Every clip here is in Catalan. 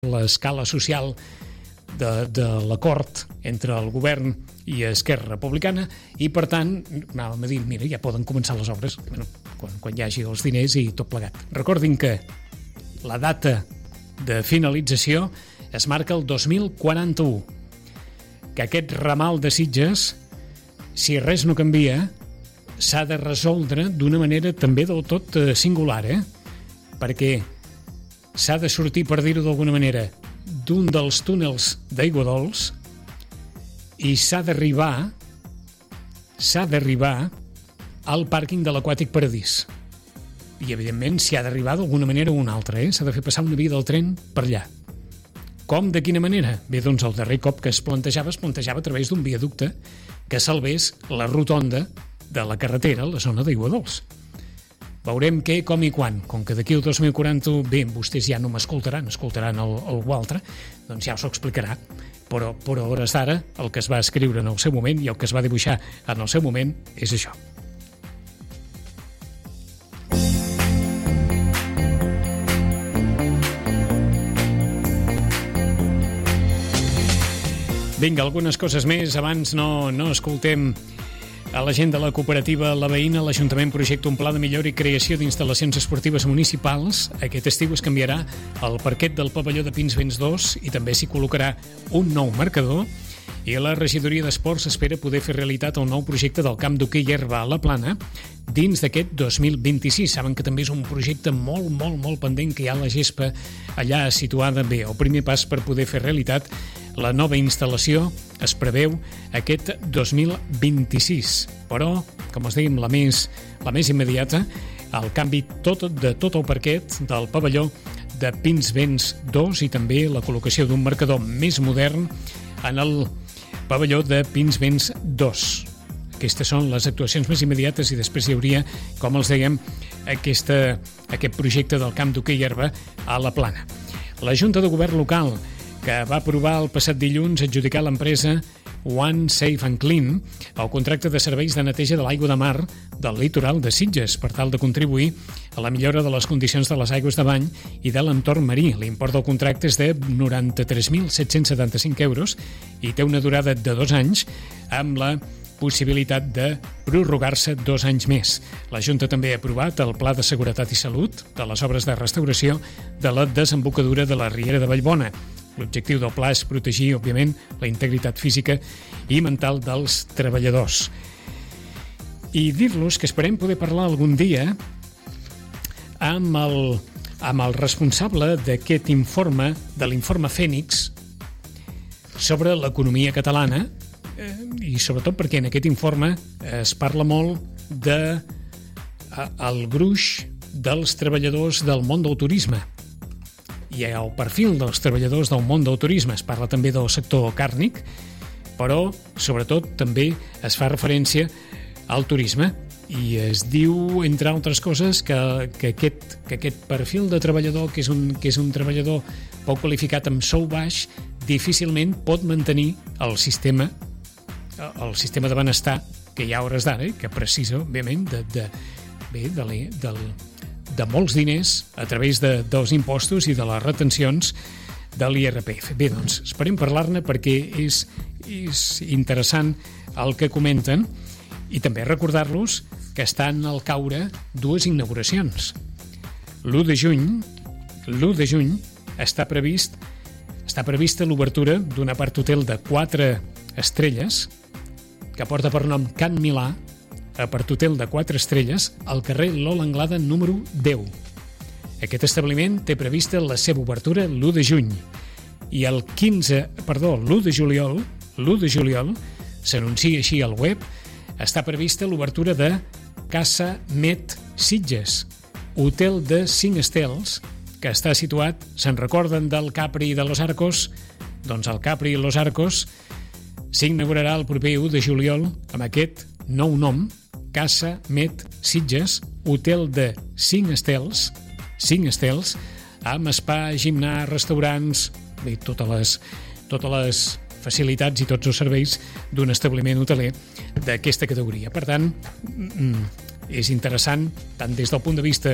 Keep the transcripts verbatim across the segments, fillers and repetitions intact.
l'escala social de, de l'acord entre el govern i Esquerra Republicana i, per tant, anàvem a dir, mira, ja poden començar les obres bueno, quan, quan hi hagi els diners i tot plegat. Recordin que la data de finalització es marca el dos mil quaranta-u, que aquest ramal de Sitges, si res no canvia, s'ha de resoldre d'una manera també del tot singular, eh? Perquè s'ha de sortir, per dir-ho d'alguna manera, d'un dels túnels d'Aiguadols i s'ha d'arribar s'ha d'arribar al pàrquing de l'Aquàtic Paradís. I, evidentment, s'hi ha d'arribar d'alguna manera o una altra, eh? S'ha de fer passar una via del tren per allà. Com, de quina manera? Bé, doncs el darrer cop que es plantejava, es plantejava a través d'un viaducte que salvés la rotonda de la carretera a la zona d'Aiguadols. Veurem què, com i quan. Com que d'aquí al dos mil quaranta, bé, vostès ja no m'escoltaran, escoltaran el, algú altre, doncs ja us ho explicarà. Però, però a hores d'ara, el que es va escriure en el seu moment i el que es va dibuixar en el seu moment és això. Vinga, algunes coses més. Abans no, no escoltem a la gent de la cooperativa La Veïna. L'Ajuntament projecta un pla de millora i creació d'instal·lacions esportives municipals. Aquest estiu es canviarà el parquet del pavelló de Pinsbens dos i també s'hi col·locarà un nou marcador. I la regidoria d'Esports espera poder fer realitat el nou projecte del camp d'hoquei herba a la Plana dins d'aquest dos mil vint-i-sis. Saben que també és un projecte molt, molt, molt pendent, que hi ha la gespa allà situada. Bé, el primer pas per poder fer realitat la nova instal·lació es preveu aquest dos mil vint-i-sis. Però, com us dèiem, la més, la més immediata, el canvi tot, de tot el parquet del pavelló de Pinsbens dos i també la col·locació d'un marcador més modern en el pavelló de Pinsbens dos. Aquestes són les actuacions més immediates i després hi hauria, com els dèiem, aquesta, aquest projecte del camp d'hoquei herba a la Plana. La Junta de Govern local, que va aprovar el passat dilluns adjudicar a l'empresa One Safe and Clean el contracte de serveis de neteja de l'aigua de mar del litoral de Sitges per tal de contribuir a la millora de les condicions de les aigües de bany i de l'entorn marí. L'import del contracte és de noranta-tres mil set-cents setanta-cinc euros i té una durada de dos anys amb la possibilitat de prorrogar-se dos anys més. La Junta també ha aprovat el Pla de Seguretat i Salut de les obres de restauració de la desembocadura de la Riera de Vallbona. L'objectiu del pla és protegir, òbviament, la integritat física i mental dels treballadors. I dir-los que esperem poder parlar algun dia amb el, amb el responsable d'aquest informe, de l'informe Fènix, sobre l'economia catalana, eh, i sobretot perquè en aquest informe es parla molt de eh, el gruix dels treballadors del món del turisme. I el perfil dels treballadors del món del turisme. Es parla també del sector càrnic, però, sobretot, també es fa referència al turisme. I es diu, entre altres coses, que, que, aquest, que aquest perfil de treballador, que és, un, que és un treballador poc qualificat amb sou baix, difícilment pot mantenir el sistema, el sistema de benestar que hi ha a hores d'ara, que precisa, òbviament, de, de, bé, de, del de molts diners a través de, dels impostos i de les retencions de l'I R P F. Bé, doncs, esperem parlar-ne perquè és, és interessant el que comenten i també recordar-los que estan al caure dues inauguracions. l'u de juny, l'u de juny està previst està prevista l'obertura d'un apart hotel de quatre estrelles que porta per nom Can Milà, apart hotel de quatre estrelles al carrer Lola Anglada número deu. Aquest establiment té prevista la seva obertura l'u de juny i el quinze, perdó, l'u de juliol, l'u de juliol s'anuncia així al web, està prevista l'obertura de Casa Met Sitges, hotel de cinc estels que està situat, se'n recorden del Capri i de Los Arcos? Doncs el Capri i Los Arcos s'inaugurarà el proper u de juliol amb aquest nou nom, Casa Met Sitges, hotel de cinc estels, cinc estels, amb spa, gimnàs, restaurants, bé, totes les, totes les facilitats i tots els serveis d'un establiment hoteler d'aquesta categoria. Per tant, és interessant, tant des del punt de vista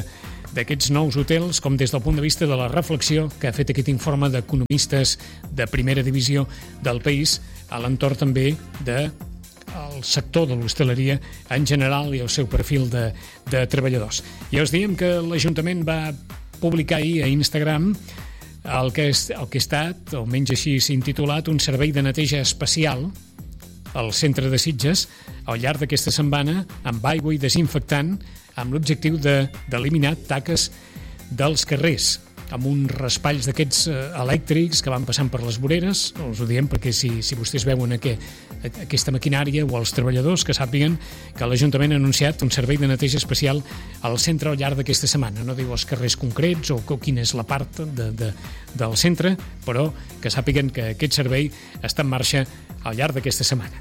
d'aquests nous hotels, com des del punt de vista de la reflexió que ha fet aquest informe d'economistes de primera divisió del país a l'entorn també de el sector de l'hostaleria en general i el seu perfil de, de treballadors. Ja us diem que l'Ajuntament va publicar ahir a Instagram el que, és, el que ha estat, almenys així s'ha intitulat, un servei de neteja especial al centre de Sitges al llarg d'aquesta setmana amb aigua i desinfectant amb l'objectiu de, d'eliminar taques dels carrers amb uns raspalls d'aquests eh, elèctrics que van passant per les voreres. Us ho diem perquè si, si vostès veuen aqu aquesta maquinària o els treballadors que sàpiguen que l'Ajuntament ha anunciat un servei de neteja especial al centre al llarg d'aquesta setmana. No diu els carrers concrets o, o quina és la part de, de, del centre, però que sàpiguen que aquest servei està en marxa al llarg d'aquesta setmana.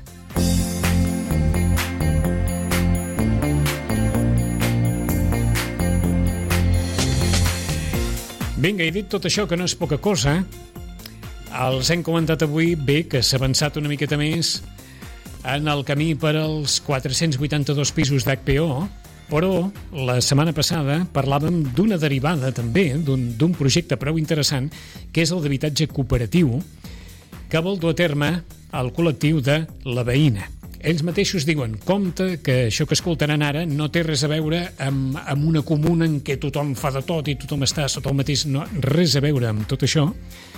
Vinga, he dit tot això, que no és poca cosa. Els hem comentat avui, bé, que s'ha avançat una miqueta més en el camí per als quatre-cents vuitanta-dos pisos d'H P O, però la setmana passada parlàvem d'una derivada també, d'un projecte prou interessant, que és el d'habitatge cooperatiu, que vol dur a terme el col·lectiu de La Veïna. Ells mateixos diuen, compte, que això que escoltaran ara no té res a veure amb, amb una comuna en què tothom fa de tot i tothom està sota el mateix... No, res a veure amb tot això.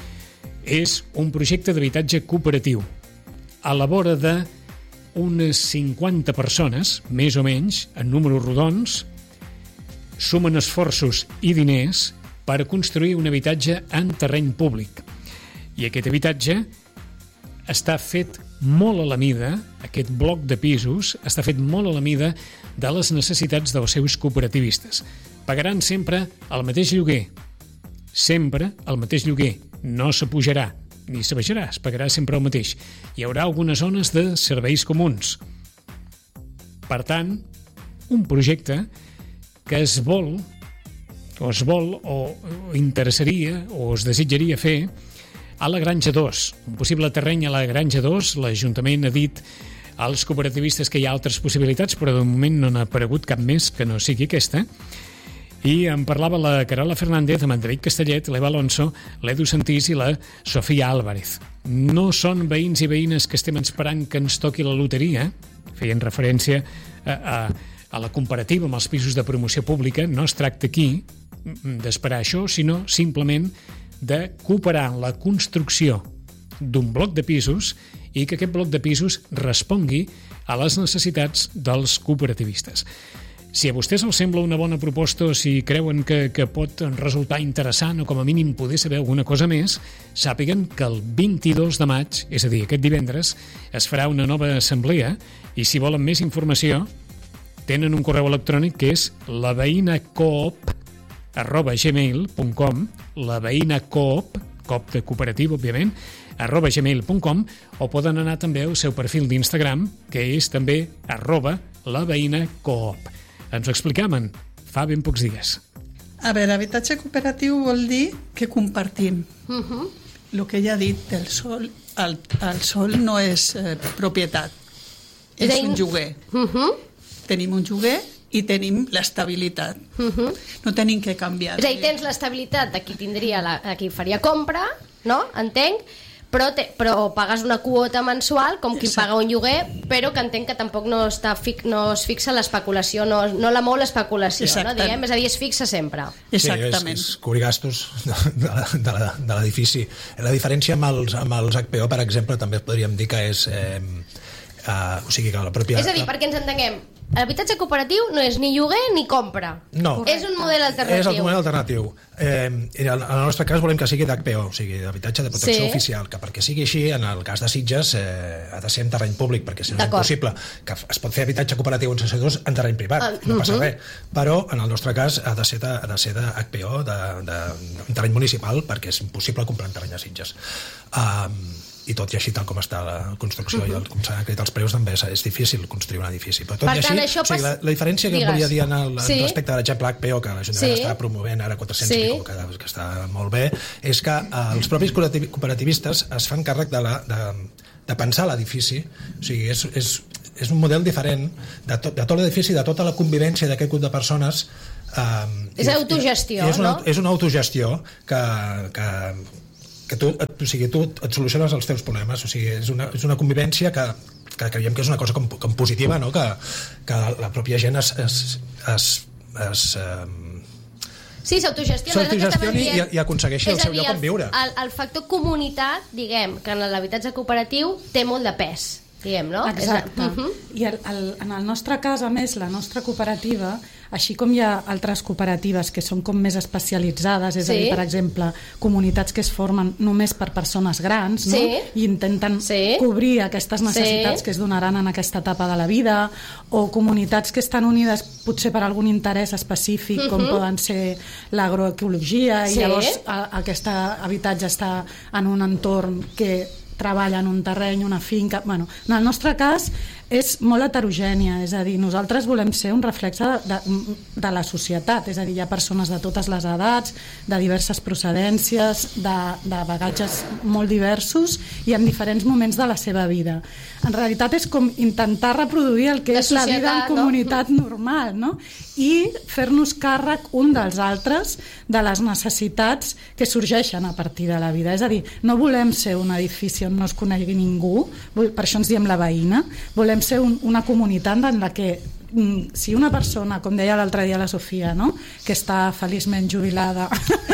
És un projecte d'habitatge cooperatiu a la vora d'unes cinquanta persones, més o menys, en números rodons, sumen esforços i diners per construir un habitatge en terreny públic. I aquest habitatge està fet molt a la mida, aquest bloc de pisos està fet molt a la mida de les necessitats dels seus cooperativistes. Pagaran sempre el mateix lloguer, sempre el mateix lloguer, no s'apujarà ni s'abaixarà, es pagarà sempre el mateix. Hi haurà algunes zones de serveis comuns. Per tant, un projecte que es vol, o es vol, o interessaria, o es desitjaria fer a la Granja dos, un possible terreny a la Granja dos. L'Ajuntament ha dit als cooperativistes que hi ha altres possibilitats, però de moment no n'ha aparegut cap més que no sigui aquesta. I en parlava la Carola Fernández, amb Enric Castellet, l'Eva Alonso, l'Edu Santís i la Sofia Álvarez. No són veïns i veïnes que estem esperant que ens toqui la loteria, feien referència a, a, a la comparativa amb els pisos de promoció pública. No es tracta aquí d'esperar això, sinó simplement de cooperar en la construcció d'un bloc de pisos i que aquest bloc de pisos respongui a les necessitats dels cooperativistes. Si a vostès els sembla una bona proposta o si creuen que, que pot resultar interessant o com a mínim poder saber alguna cosa més, sàpiguen que el vint-i-dos de maig, és a dir, aquest divendres, es farà una nova assemblea i si volen més informació tenen un correu electrònic que és laveïnacoop arroba gmail punt com, la veïna coop, coop de cooperativa, òbviament, arroba gmail punt com, o poden anar també al seu perfil d'Instagram, que és també arroba la veïna coop. Ens ho explicaven fa ben pocs dies. A veure, habitatge cooperatiu vol dir que compartim. Uh-huh. El que ja ha dit, el sol, el, el sol no és eh, propietat, és un lloguer. Uh-huh. Tenim un lloguer i tenim l'estabilitat. Uh-huh. No tenim que canviar. És a dir, tens l'estabilitat de qui tindria la, de qui faria compra, no? Entenc, però, te, però pagues una quota mensual com qui Exacte. Paga un lloguer, però que entenc que tampoc no, està fi, no es fixa l'especulació, no, no la mou l'especulació, no? Diguem, és a dir, es fixa sempre. Exactament. Sí, és, és cobrir gastos de, de l'edifici. La diferència amb els, amb els H P O, per exemple, també podríem dir que és... Eh, Uh, o sigui que la pròpia... És a dir, perquè ens entenguem, l'habitatge cooperatiu no és ni lloguer ni compra. No. És un model alternatiu. És el model alternatiu. Eh, en el nostre cas volem que sigui d'H P O, o sigui, d'habitatge de protecció sí. oficial, que perquè sigui així, en el cas de Sitges, eh, ha de ser en terreny públic, perquè si no és impossible, que es pot fer habitatge cooperatiu en sectors en terreny privat, uh, no passa uh -huh. res. Però, en el nostre cas, ha de ser de, ha de ser d'H P O, de, de, de terreny municipal, perquè és impossible comprar en terreny de Sitges. Uh, i tot i així, tal com està la construcció uh-huh. i el, com s'han acreditat els preus, també és, és difícil construir un edifici. Però tot per i així, tant, això pas... o sigui, la, la diferència que Digues. volia dir en el, sí. respecte a l'exemple H P O, que l'Ajuntament sí. està promovent ara quatre-cents sí. i pico, que, que està molt bé, és que eh, els propis cooperativistes es fan càrrec de, la, de, de pensar l'edifici. O sigui, és, és, és un model diferent de, to, de tot l'edifici, de tota la convivència d'aquest grup de persones Um, és autogestió, és una, no? És una autogestió que, que, que tu, o sigui, tu et soluciones els teus problemes, o sigui, és una, és una convivència que, que creiem que és una cosa com, com positiva, no? que, que la pròpia gent es, es, es, es um, Sí, s'autogestiona. S'autogestioni i, i aconsegueixi el seu lloc on viure. El, el factor comunitat, diguem, que en l'habitatge cooperatiu té molt de pes, diguem, no? Exacte. És, uh -huh. I el, el, en el nostre cas, a més, la nostra cooperativa, així com hi ha altres cooperatives que són com més especialitzades, és sí. a dir, per exemple, comunitats que es formen només per persones grans, no? Sí. I intenten sí. cobrir aquestes necessitats sí. que es donaran en aquesta etapa de la vida, o comunitats que estan unides potser per algun interès específic, uh-huh. com poden ser l'agroecologia, sí. i llavors a, aquest habitatge està en un entorn que treballa en un terreny, una finca... Bueno, en el nostre cas és molt heterogènia, és a dir, nosaltres volem ser un reflexe de, de, de la societat, és a dir, hi ha persones de totes les edats, de diverses procedències, de, de bagatges molt diversos i en diferents moments de la seva vida. En realitat és com intentar reproduir el que la és societat, la vida en comunitat no? normal, no? I fer-nos càrrec un dels altres de les necessitats que sorgeixen a partir de la vida. És a dir, no volem ser un edifici on no es conegui ningú, per això ens diem la veïna, volem ser un, una comunitat en la que si una persona, com deia l'altre dia la Sofia, no? que està feliçment jubilada,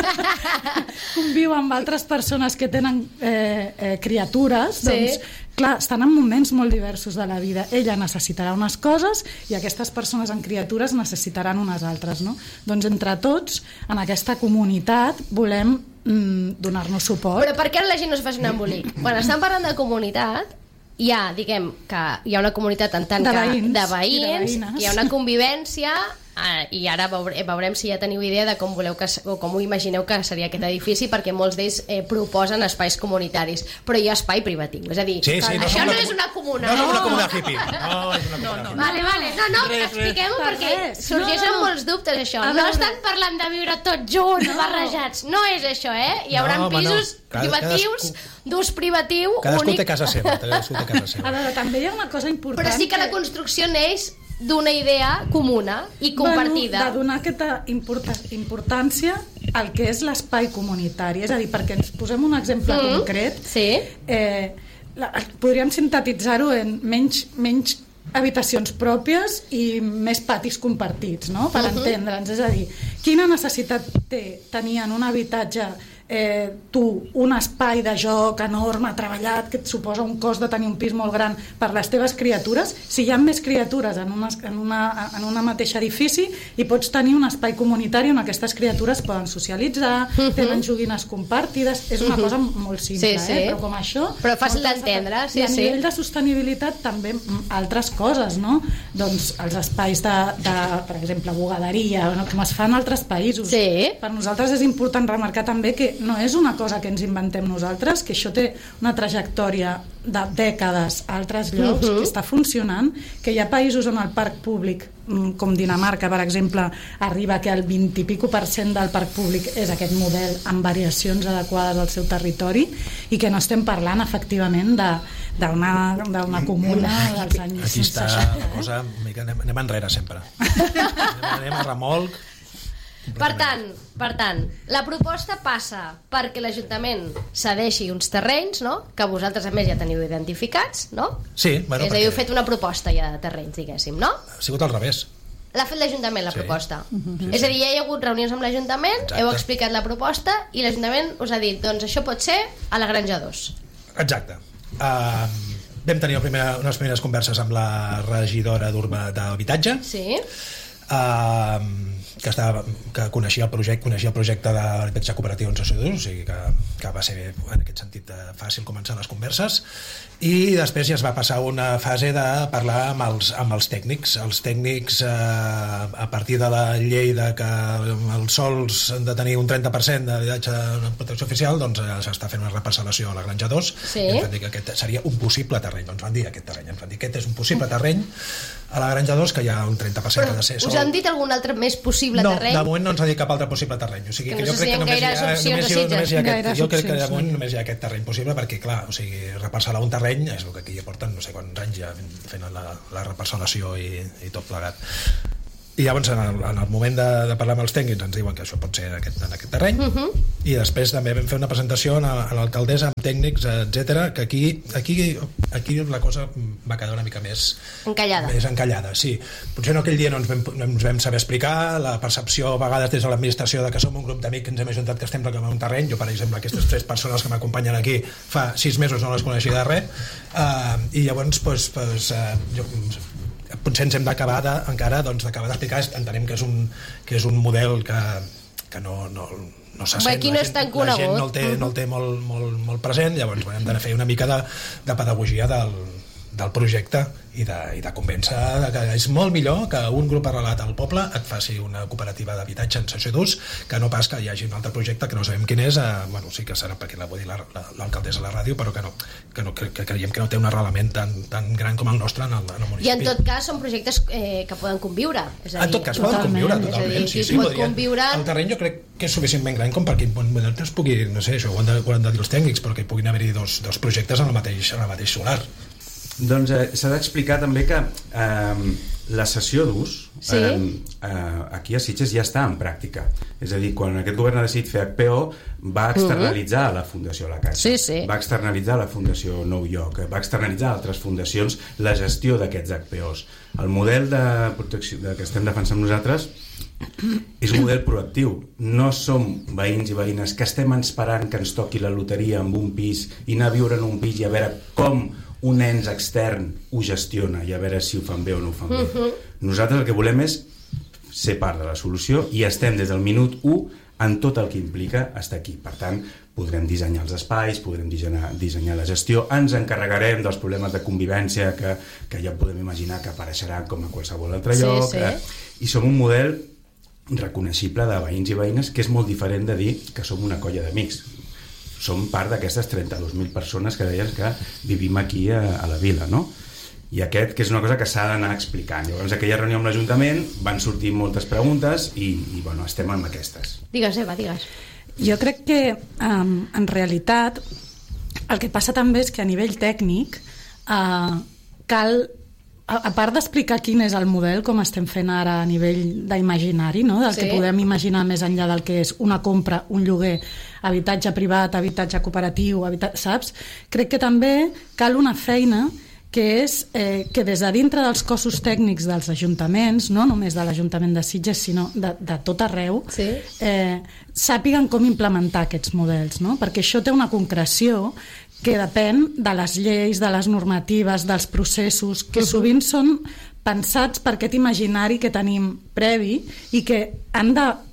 conviu amb altres persones que tenen eh, eh, criatures, sí. doncs clar, estan en moments molt diversos de la vida. Ella necessitarà unes coses i aquestes persones amb criatures necessitaran unes altres, no? Doncs entre tots, en aquesta comunitat, volem mm, donar-nos suport. Però per què la gent no es faci un embolic? Quan estan parlant de comunitat, hi ha, diguem, que hi ha una comunitat en tant de que veïns, de veïns, de hi ha una convivència, eh, i ara veure, veurem si ja teniu idea de com voleu que, o com ho imagineu que seria aquest edifici, perquè molts d'ells eh, proposen espais comunitaris, però hi ha espai privatiu, és a dir, sí, sí, no això no una, és una comuna. No, no, una comuna hippie. No, és una comuna no, no. hippie. Vale, vale, no, no, expliquem-ho perquè res. sorgeixen no, no. molts dubtes, això. No estan parlant de viure tots junts, no. barrejats, no és això, eh? Hi haurà no, pisos no. privatius, d'ús privatiu, cadascú únic. Té casa seva, cadascú té casa seva. A veure, també hi ha una cosa important... Però sí que la construcció neix d'una idea comuna i compartida. Bueno, de donar aquesta importa, importància al que és l'espai comunitari. És a dir, perquè ens posem un exemple mm, concret, sí. eh, la, podríem sintetitzar-ho en menys, menys habitacions pròpies i més patis compartits, no? Per uh-huh. entendre'ns. És a dir, quina necessitat té tenir en un habitatge eh, tu un espai de joc enorme, treballat, que et suposa un cost de tenir un pis molt gran per les teves criatures, si hi ha més criatures en, una, en, una, en una mateixa edifici i pots tenir un espai comunitari on aquestes criatures poden socialitzar, uh-huh. tenen joguines compartides, és una uh-huh. cosa molt simple, sí, sí. eh? Però com això... Però fàcil d'entendre, sí, I a sí. nivell de sostenibilitat també altres coses, no? Doncs els espais de, de per exemple, bugaderia, no? Com es fa en altres països. Sí. Per nosaltres és important remarcar també que no és una cosa que ens inventem nosaltres, que això té una trajectòria de dècades a altres llocs, uh-huh. que està funcionant, que hi ha països on el parc públic, com Dinamarca, per exemple, arriba que el vint i pico per cent del parc públic és aquest model amb variacions adequades al seu territori i que no estem parlant efectivament de d'una d'una comuna dels anys aquí està seixanta. La cosa, anem, anem enrere sempre. anem, anem a remolc. Per tant, per tant, la proposta passa perquè l'Ajuntament cedeixi uns terrenys, no? Que vosaltres a més ja teniu identificats, no? Sí, bueno, és a dir, heu fet una proposta ja de terrenys, diguéssim, no? Ha sigut al revés. L'ha fet l'Ajuntament, la sí. proposta. Uh-huh. Sí, és sí. a dir, ja hi ha hagut reunions amb l'Ajuntament, Exacte. heu explicat la proposta i l'Ajuntament us ha dit, doncs això pot ser a la Granja dos. Exacte. Uh, vam tenir primer, unes primeres converses amb la regidora d'Habitatge. Sí. Uh, que, estava, que coneixia el projecte coneixia el projecte de l'habitatge cooperatiu en societat, o sigui que, que va ser en aquest sentit fàcil començar les converses, i després ja es va passar una fase de parlar amb els, amb els tècnics els tècnics eh, a partir de la llei de que els sols han de tenir un trenta per cent d'habitatge de protecció oficial, doncs eh, s'està fent una reparcel·lació a la Granja dos, sí. i ens van dir que aquest seria un possible terreny, ens van dir aquest terreny, ens van dir que aquest és un possible terreny a la Granja dos, que hi ha un trenta per cent però que ha de ser sol. us han dit algun altre més possible no, terreny? No, de moment no ens ha dit cap altre possible terreny, o sigui que que no jo crec que només hi ha, només, hi ha, només hi ha aquest, jo crec que de moment només hi ha aquest terreny possible, perquè clar, o sigui, reparcel·lar un terreny és el que aquí ja porten no sé quants anys ja fent la, la reparcel·lació i, i tot plegat. I llavors en el, en el moment de, de parlar amb els tècnics ens diuen que això pot ser en aquest, en aquest terreny, uh-huh. i després també vam fer una presentació a, a l'alcaldessa amb tècnics, etcètera, que aquí, aquí, aquí la cosa va quedar una mica més encallada, més encallada, sí. Potser no aquell dia no ens vam, no ens vam saber explicar la percepció a vegades des de l'administració de que som un grup d'amics que ens hem ajuntat que estem reclamant un terreny. Jo, per exemple, aquestes tres persones que m'acompanyen aquí fa sis mesos no les coneixia de res, uh, i llavors pues, pues, uh, jo potser ens hem d'acabar de, encara doncs, d'acabar d'explicar. Entenem que és un, que és un model que, que no, no, no se sent, no la, gent, la gent no el té, no el té molt, molt, molt present, llavors bueno, hem de fer una mica de, de pedagogia del, del projecte i de, i de convèncer que és molt millor que un grup arrelat al poble et faci una cooperativa d'habitatge en cessió d'ús que no pas que hi hagi un altre projecte que no sabem quin és, eh, bueno, sí que serà perquè l'ha dit l'alcaldessa a la ràdio, però que no, que, no, que, que creiem que no té un arrelament tan, tan gran com el nostre en el, en el municipi. I en tot cas són projectes eh, que poden conviure, és a dir, en tot cas poden conviure totalment, dir, sí, sí, podrien, conviure... el terreny jo crec que és suficientment gran com perquè es pugui, no sé, això ho han de, ho han de dir els tècnics, però que hi puguin haver-hi dos, dos projectes en el mateix, en el mateix solar. Doncs eh, s'ha d'explicar també que eh, la cessió d'ús sí? eh, eh, aquí a Sitges ja està en pràctica. És a dir, quan aquest govern ha decidit fer H P O va externalitzar uh-huh. la Fundació La Caixa, sí, sí. va externalitzar la Fundació Nou Lloc, va externalitzar altres fundacions la gestió d'aquests H P Os. El model de protecció de que estem defensant nosaltres és un model proactiu. No som veïns i veïnes que estem esperant que ens toqui la loteria amb un pis i anar a viure en un pis i a veure com un ens extern ho gestiona i a veure si ho fan bé o no ho fan bé. Uh-huh. Nosaltres el que volem és ser part de la solució i estem des del minut u en tot el que implica estar aquí. Per tant, podrem dissenyar els espais, podrem dissenyar, dissenyar la gestió, ens encarregarem dels problemes de convivència que, que ja podem imaginar que apareixeran com a qualsevol altre sí, lloc. Sí. Eh? I som un model reconeixible de veïns i veïnes que és molt diferent de dir que som una colla d'amics. Som part d'aquestes trenta-dos mil persones que deien que vivim aquí a, a la vila, no? I aquest, que és una cosa que s'ha d'anar explicant. Llavors, aquella reunió amb l'Ajuntament van sortir moltes preguntes i, i bueno, estem amb aquestes. Digues, Eva, digues. Jo crec que, um, en realitat, el que passa també és que a nivell tècnic uh, cal... a part d'explicar quin és el model, com estem fent ara a nivell d'imaginari, no? Del sí. que podem imaginar més enllà del que és una compra, un lloguer, habitatge privat, habitatge cooperatiu, habitatge, saps? Crec que també cal una feina que és eh, que des de dintre dels cossos tècnics dels ajuntaments, no només de l'Ajuntament de Sitges, sinó de, de tot arreu, sí. eh, sàpiguen com implementar aquests models, no? Perquè això té una concreció que depèn de les lleis, de les normatives, dels processos, que uh-huh. sovint són pensats per aquest imaginari que tenim previ i que han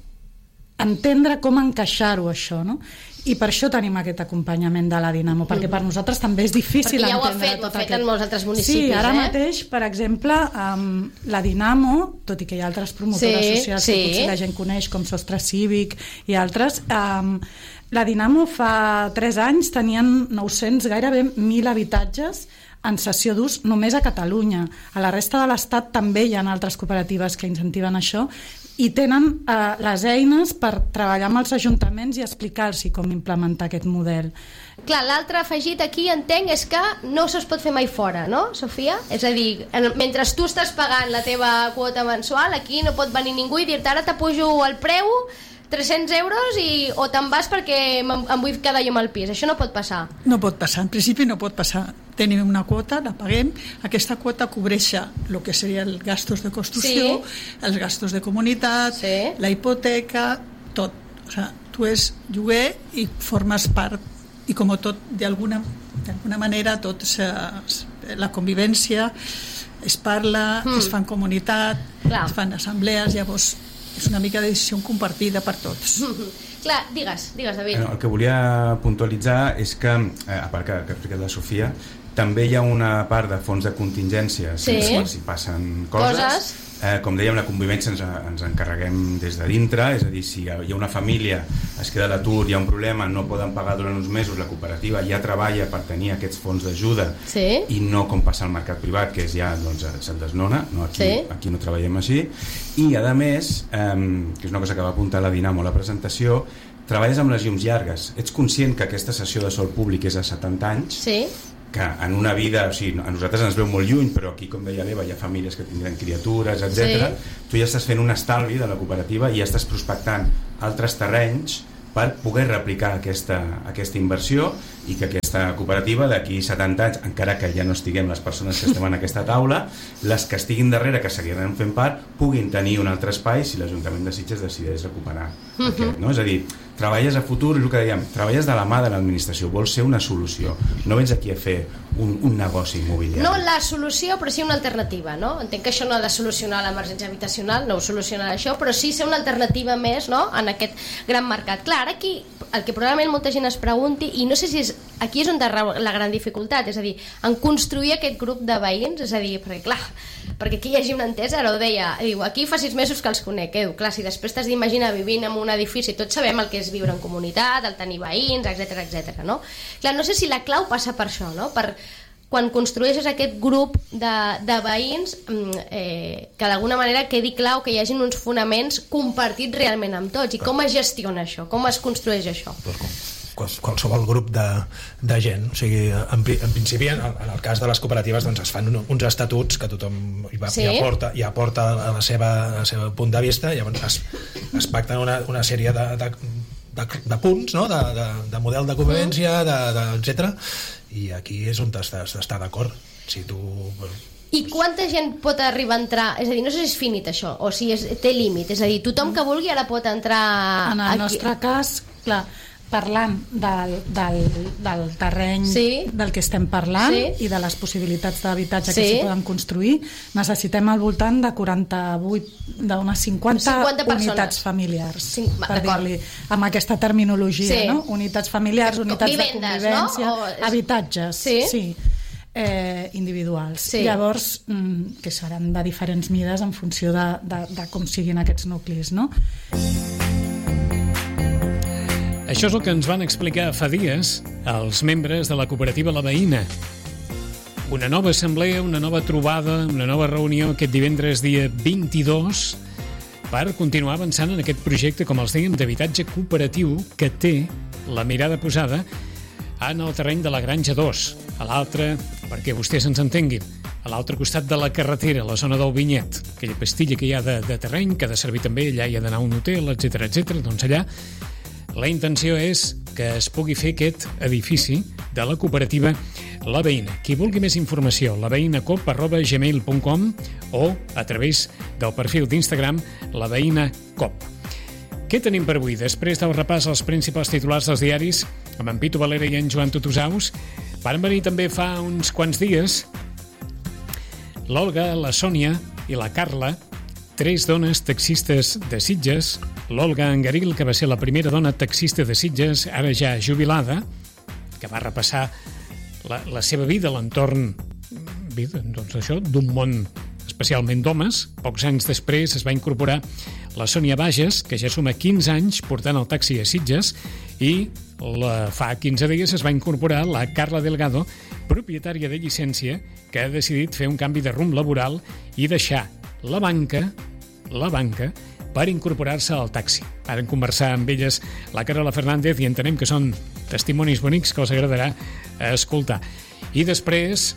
d'entendre com encaixar-ho, això, no? I per això tenim aquest acompanyament de la Dinamo, perquè per nosaltres també és difícil perquè ja entendre ho ha fet, tot ho ha fet aquest... en molts altres municipis. Sí, ara eh? mateix, per exemple, amb la Dinamo, tot i que hi ha altres promotores sí, socials sí. que potser la gent coneix, com Sostre Cívic i altres, um, la Dinamo fa tres anys tenien nou-cents, gairebé mil habitatges en cessió d'ús només a Catalunya. A la resta de l'Estat també hi ha altres cooperatives que incentiven això i tenen eh, les eines per treballar amb els ajuntaments i explicar-los com implementar aquest model. Clar, l'altre afegit aquí, entenc, és que no se'ls pot fer mai fora, no, Sofia? És a dir, mentre tu estàs pagant la teva quota mensual, aquí no pot venir ningú i dir-te ara t'apujo el preu tres-cents euros i, o te'n vas perquè em, em vull quedar jo amb el pis. Això no pot passar. No pot passar, en principi no pot passar. Tenim una quota, la paguem, aquesta quota cobreix el que serien els gastos de construcció, sí. els gastos de comunitat, sí. la hipoteca, tot. O sigui, tu és lloguer i formes part, i com tot, d'alguna d'alguna manera, tot se, la convivència es parla, mm. es fan comunitat, Clar. es fan assemblees, llavors és una mica de decisió compartida per tots. Clar, digues, digues, David. El que volia puntualitzar és que, eh, a part que, que ha explicat la Sofia, també hi ha una part de fons de contingència sí. si, si passen coses. coses. Eh, com dèiem, la convivència ens, ens encarreguem des de dintre, és a dir, si hi ha una família, es queda a l'atur, hi ha un problema, no poden pagar durant uns mesos, la cooperativa ja treballa per tenir aquests fons d'ajuda sí. i no com passa al mercat privat, que és ja, doncs, se'n desnona, no? Aquí, sí. aquí no treballem així. I, a més, eh, que és una cosa que va apuntar la Dinamo a la presentació, treballes amb les llums llargues. Ets conscient que aquesta sessió de sol públic és a setanta anys? Sí. que en una vida, o sigui, a nosaltres ens veu molt lluny, però aquí, com deia l'Eva, hi ha famílies que tindran criatures, etcètera. Sí. Tu ja estàs fent un estalvi de la cooperativa i ja estàs prospectant altres terrenys per poder replicar aquesta, aquesta inversió i que aquesta cooperativa d'aquí setanta anys, encara que ja no estiguem les persones que estem en aquesta taula, les que estiguin darrere, que seguiran fent part, puguin tenir un altre espai si l'Ajuntament de Sitges decideix recuperar uh-huh. aquest, no? És a dir, treballes a futur, és el que dèiem, treballes de la mà de l'administració, vols ser una solució, no vens aquí a fer un, un negoci immobiliari. No la solució, però sí una alternativa, no? Entenc que això no ha de solucionar l'emergència habitacional, no ho solucionarà això, però sí ser una alternativa més, no?, en aquest gran mercat. Clar, aquí el que probablement molta gent es pregunti, i no sé si és, aquí és on rau la gran dificultat, és a dir, en construir aquest grup de veïns, és a dir, perquè clar, perquè aquí hi hagi una entesa, ara ho deia, diu, aquí fa sis mesos que els conec, eh? Clar, si després t'has d'imaginar vivint en un edifici, tots sabem el que és viure en comunitat, el tenir veïns, etcètera, etcètera, no? Clar, no sé si la clau passa per això, no? Per quan construeixes aquest grup de, de veïns, eh, que d'alguna manera quedi clau que hi hagin uns fonaments compartits realment amb tots. I com es gestiona això? Com es construeix això? Qualsevol grup de, de gent, o sigui, en, en principi en el, en el cas de les cooperatives doncs es fan un, uns estatuts que tothom hi, va, sí. hi, aporta, hi aporta a la seva, a la seva punt de vista, i llavors es, es pacten una, una sèrie de, de, de, de punts, no? de, de, de model de convivència, de, de, etcètera, i aquí és on has d'estar d'acord. Si tu... I quanta gent pot arribar a entrar? És a dir, no sé si és finit això, o si és, té límit, és a dir, tothom que vulgui ara pot entrar... En el aquí. Nostre cas, clar, parlant del, del, del terreny sí. del que estem parlant sí. i de les possibilitats d'habitatge sí. que s'hi poden construir, necessitem al voltant de quaranta-vuit, d'unes cinquanta, cinquanta unitats familiars, Cinc, per dir-li, amb aquesta terminologia, sí. no? Unitats familiars, unitats Vivendes, de convivència, no? o... habitatges, sí, sí. Eh, individuals. Sí. Llavors, mm, que seran de diferents mides en funció de, de, de com siguin aquests nuclis, no? Això és el que ens van explicar fa dies els membres de la cooperativa La Veïna. Una nova assemblea, una nova trobada, una nova reunió aquest divendres dia vint-i-dos per continuar avançant en aquest projecte, com els dèiem, d'habitatge cooperatiu que té la mirada posada en el terreny de la Granja dos, a l'altre, perquè vostès ens entenguin, a l'altre costat de la carretera, a la zona del Vinyet, aquella pastilla que hi ha de, de terreny, que ha de servir també, allà hi ha d'anar a un hotel, etcètera, etcètera. Doncs allà la intenció és que es pugui fer aquest edifici de la cooperativa La Veïna. Qui vulgui més informació, laveïnacop arroba gmail punt com o a través del perfil d'Instagram laveïnacop. Què tenim per avui? Després del repàs als principals titulars dels diaris, amb en Pitu Valera i en Joan Tutusaus, van venir també fa uns quants dies l'Olga, la Sònia i la Carla, tres dones taxistes de Sitges. L'Olga Angaril, que va ser la primera dona taxista de Sitges, ara ja jubilada, que va repassar la, la seva vida a l'entorn doncs això, d'un món especialment d'homes. Pocs anys després es va incorporar la Sònia Bages, que ja suma quinze anys portant el taxi a Sitges, i la, fa quinze dies es va incorporar la Carla Delgado, propietària de llicència, que ha decidit fer un canvi de rumb laboral i deixar la banca, la banca, per incorporar-se al taxi. Varen conversar amb elles la Carola Fernández i entenem que són testimonis bonics que els agradarà escoltar. I després,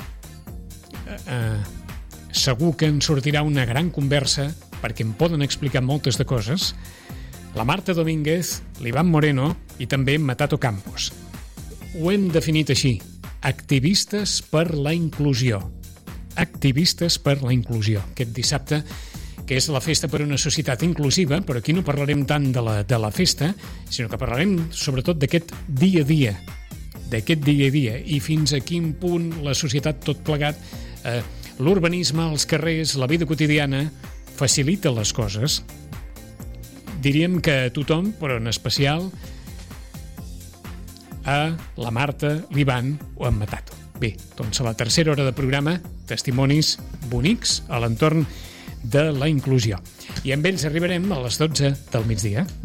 eh, segur que en sortirà una gran conversa, perquè em poden explicar moltes de coses, la Marta Domínguez, l'Ivan Moreno i també Matato Campos. Ho hem definit així: activistes per la inclusió. Activistes per la inclusió. Aquest dissabte, que és la festa per una societat inclusiva, però aquí no parlarem tant de la, de la festa, sinó que parlarem sobretot d'aquest dia a dia, d'aquest dia a dia, i fins a quin punt la societat tot plegat, eh, l'urbanisme, els carrers, la vida quotidiana, facilita les coses. Diríem que a tothom, però en especial a la Marta, l'Ivan o en Matato. Bé, doncs a la tercera hora de programa, testimonis bonics a l'entorn de la inclusió. I amb ells arribarem a les dotze del migdia.